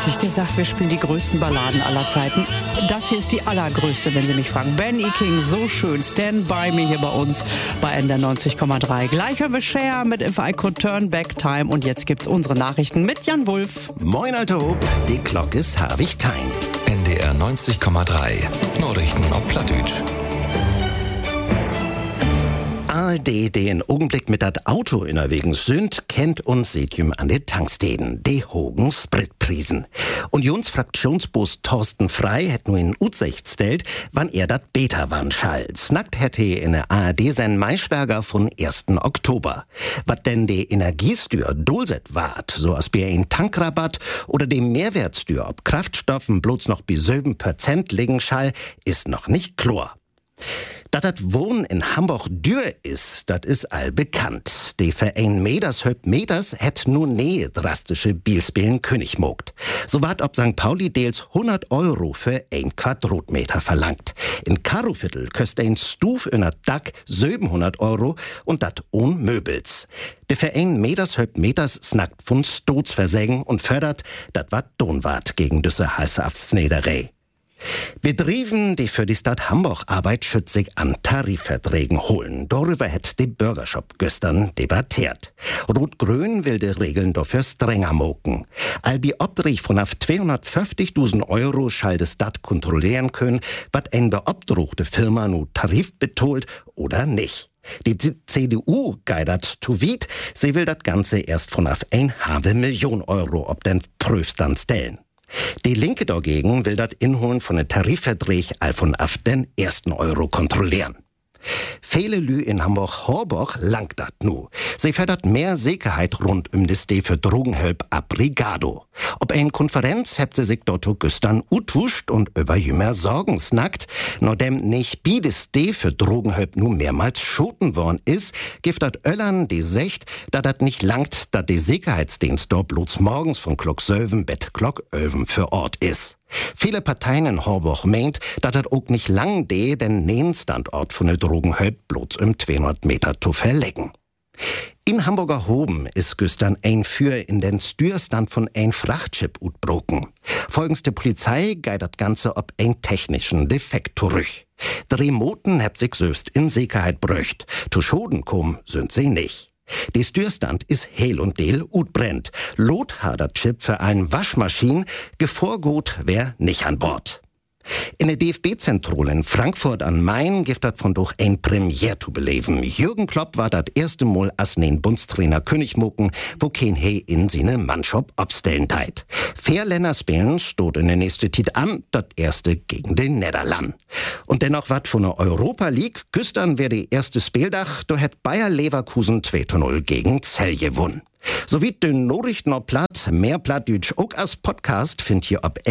Hätte ich gesagt, wir spielen die größten Balladen aller Zeiten. Das hier ist die allergrößte, wenn Sie mich fragen. Benny King, so schön. Stand by me hier bei uns bei NDR 90,3. Gleich hören wir Cher mit If I Could Turn Back Time. Und jetzt gibt's unsere Nachrichten mit Jan Wulff. Moin, alter Hob, die Glock ist Harwig Tein. NDR 90,3. Nachrichten auf Plattdeutsch. All die in Augenblick mit dat Auto unterwegs sind, kennt uns Setjum an de Tanksteden, de hogen Spritprisen. Unionsfraktionsboss Thorsten Frey hätt nur in Utsicht stellt, wann er dat Beta wann schall. Snackt hätte in der ARD sein Maischberger von 1. Oktober. Wat denn de Energiestür dolset wart, so als bei ein Tankrabatt oder dem Mehrwertstür ob Kraftstoffen bloß noch bis 7% liegen schall, ist noch nicht klar. Dat dat Wohnen in Hamburg dür ist, dat is all bekannt. De Verein Meters höp Meters hätt nun nee drastische Bielspelen König mogt. So ward ob St. Pauli Deels 100 € für 1 Quadratmeter verlangt. In Karroviertel köst ein Stuf in der Dack 700 € und dat ohn Möbels. De Verein Meters höp Meters snackt von Stoßversägen und fördert, dat wat Donwart gegen düsse Heißaftsnederei. Betrieben, die für die Stadt Hamburg Arbeit schützig an Tarifverträgen holen. Darüber hätt die Bürgershop gestern debattiert. Rot-Grün will die Regeln dafür strenger moken. Albi Obdrich von auf 250.000 € schall die Stadt kontrollieren können, wat ein beobdruchte Firma nu Tarif betont oder nicht. Die CDU geidert zu weit, sie will das Ganze erst von auf 1,5 Million € ob den Prüfstand stellen. Die Linke dagegen will das Inholen von den Tarifvertrag all von auf den 1. Euro kontrollieren. Viele Lü in Hamburg-Horburg langt dat nu. Sie fördert mehr Sicherheit rund das D für Drogenhilp Abrigado. Ob ein Konferenz hebt sie sich dort gestern utuscht und über jünger Sorgen snackt, nur dem nicht biedes D für Drogenhilp nu mehrmals schoten worden ist, gibt dat Öllern die Secht, da dat nicht langt, da die Sicherheitsdienst dort bloß morgens von Glock 7 bis Glock 11 für Ort ist. Viele Parteien in Horburg meint, dass das auch nicht lang den nähen Standort von der Drogenhilp bloß 200 Meter zu verlegen. In Hamburger Hoben ist gestern ein Führer in den Stürstand von ein Frachtschiff utbroken. Folgens der Polizei geht das Ganze ob ein technischen Defekt zurück. Die Remoten hebt sich selbst in Sicherheit bröcht. Zu Schoden kommen sind sie nicht. Die Stürstand ist heil und deel utbrennt. Lot hat das Chip für eine Waschmaschine, gevorgut wär nicht an Bord. In der DFB-Zentrale in Frankfurt am Main gibt das von durch ein Premiere zu beleben. Jürgen Klopp war das erste Mal als den Bundestrainer König mucken, wo kein He in seine Mannschaft abstellen teit. Vier Länder spielen steht in der nächste Tit an, das erste gegen den Niederland. Und dennoch wat von der Europa League, gestern wär die erste Spieldach, da hat Bayer Leverkusen 2:0 gegen Zell gewonnen. Sowie den Nachrichten auf Platt, mehr Plattdeutsch auch als Podcast findet ihr auf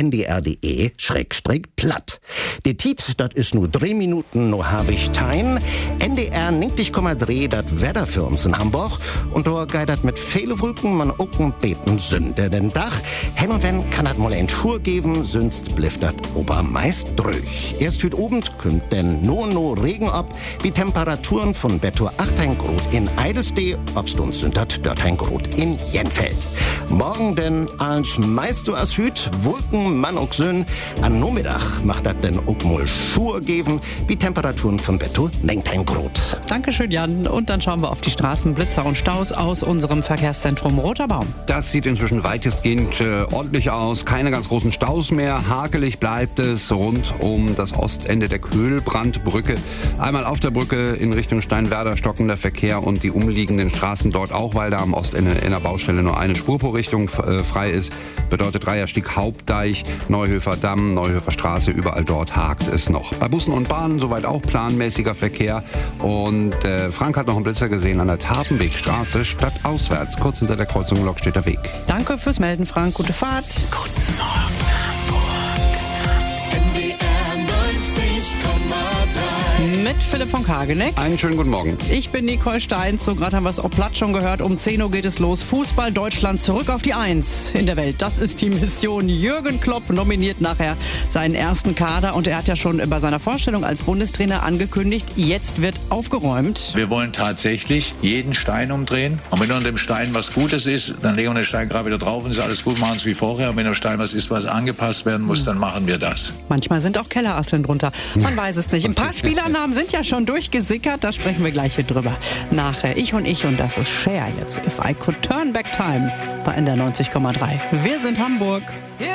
ndr.de/platt. Die Tit, das ist nur 3 Minuten, nur habe ich tein. NDR 90,3, das Wetter für uns in Hamburg. Und da geht das mit vielen Wolken, man auch ein beten Sünde den Dach. Hin und wenn kann das mal ein Schur geben, sonst blifft das ober meist drüch. Erst heute Abend kommt denn no Regen ab, wie Temperaturen von Bettor 8 Grad in Eidelstee, obstund sind das dort ein Grad in Jenfeld. Morgen denn als meist so als Hüt, Wolken, Mann und Söhn. An Nachmittag macht das denn auch mal Schur geben, wie Temperaturen von Betto 9 Grad. Dankeschön, Jan. Und dann schauen wir auf die Straßen, Blitzer und Staus aus unserem Verkehrszentrum Roter Baum. Das sieht inzwischen weitestgehend ordentlich aus. Keine ganz großen Staus mehr. Hakelig bleibt es rund um das Ostende der Köhlbrandbrücke. Einmal auf der Brücke in Richtung Steinwerder stockender Verkehr und die umliegenden Straßen dort auch, weil da am Ostende in der Baustelle nur eine Spur pro Richtung frei ist. Bedeutet Dreierstieg Hauptdeich, Neuhöfer Damm, Neuhöfer Straße, überall dort hakt es noch. Bei Bussen und Bahnen soweit auch planmäßiger Verkehr. Und Frank hat noch einen Blitzer gesehen an der Tapenwegstraße, stadtauswärts, kurz hinter der Kreuzung Lokstädter Weg. Danke fürs Melden, Frank. Gute Fahrt. Guten Morgen, Hamburg. NDR 90,3 mit Philipp von Kageneck. Einen schönen guten Morgen. Ich bin Nicole Steins. So gerade haben wir es auch platt schon gehört. Um 10 Uhr geht es los. Fußball Deutschland zurück auf die 1 in der Welt. Das ist die Mission. Jürgen Klopp nominiert nachher seinen ersten Kader. Und er hat ja schon bei seiner Vorstellung als Bundestrainer angekündigt, jetzt wird aufgeräumt. Wir wollen tatsächlich jeden Stein umdrehen. Und wenn unter dem Stein was Gutes ist, dann legen wir den Stein gerade wieder drauf und ist alles gut, machen es wie vorher. Und wenn der Stein was ist, was angepasst werden muss, dann machen wir das. Manchmal sind auch Kellerasseln drunter. Man weiß es nicht. Ein paar Spielernamen sind ja schon durchgesickert. Da sprechen wir gleich hier drüber. Nachher Ich und das ist Cher jetzt. If I Could Turn Back Time bei NDR 90,3. Wir sind Hamburg.